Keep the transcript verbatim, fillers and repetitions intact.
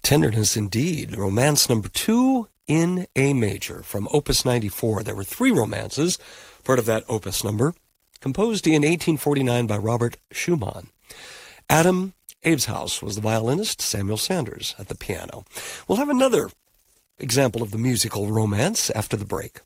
Tenderness indeed. Romance number two in A major from Opus ninety-four. There were three romances, part of that opus number, composed in eighteen forty-nine by Robert Schumann. Adam Abeshouse was the violinist, Samuel Sanders at the piano. We'll have another example of the musical romance after the break.